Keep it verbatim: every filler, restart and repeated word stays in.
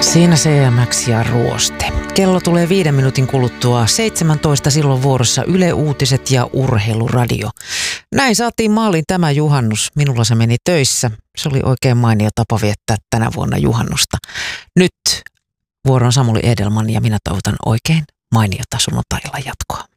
Siinä C M X ja Ruoste. Kello tulee viiden minuutin kuluttua seitsemäntoista, silloin vuorossa Yle Uutiset ja Urheiluradio. Näin saatiin maaliin tämä juhannus. Minulla se meni töissä. Se oli oikein mainio tapa viettää tänä vuonna juhannusta. Nyt vuoro on Samuli Edelman ja minä toivotan oikein mainiota sunnuntai-illan jatkoa.